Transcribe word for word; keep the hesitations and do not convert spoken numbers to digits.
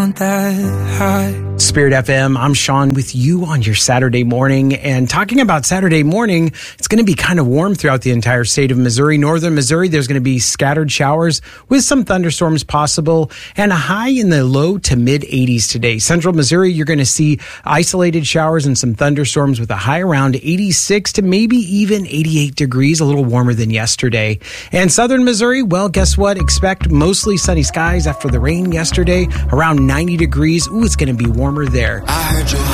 that high. Spirit F M, I'm Sean with you on your Saturday morning. And talking about Saturday morning, it's going to be kind of warm throughout the entire state of Missouri. Northern Missouri, there's going to be scattered showers with some thunderstorms possible and a high in the low to mid eighties today. Central Missouri, you're going to see isolated showers and some thunderstorms with a high around eighty-six to maybe even eighty-eight degrees, a little warmer than yesterday. And Southern Missouri, well, guess what? Expect mostly sunny skies after the rain yesterday, around ninety degrees. Ooh, it's going to be warmer there. I heard you.